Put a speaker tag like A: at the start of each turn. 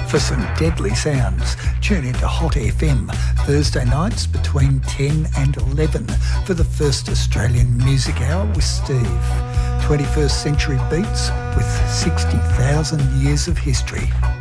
A: For some deadly sounds, tune into Hot FM Thursday nights between 10 and 11 for the first Australian Music Hour with Steve. 21st century beats with 60,000 years of history.